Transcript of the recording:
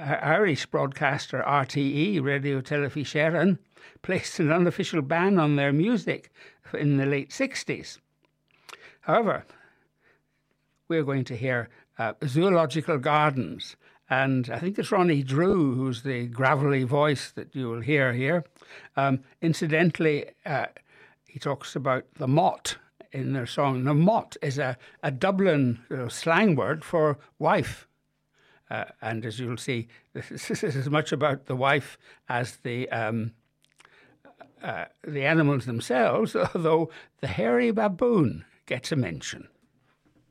Irish broadcaster RTE, Radio Telefi Sharon, placed an unofficial ban on their music in the late 60s. However, we're going to hear Zoological Gardens, and I think it's Ronnie Drew who's the gravelly voice that you will hear here. Incidentally, he talks about the mott in their song. The mott is a Dublin slang word for wife. And as you'll see, this is as much about the wife as the animals themselves, although the hairy baboon gets a mention.